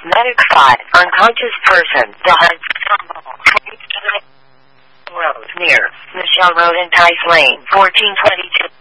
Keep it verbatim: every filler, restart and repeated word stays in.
Medic five, unconscious person, died. Road near Michelle Road and Tice Lane, fourteen twenty-two.